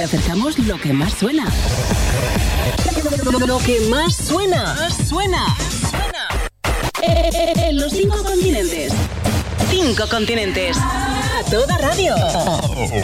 Te acercamos lo que más suena. Lo que más suena. En los 5 continentes. 5 continentes. A toda radio.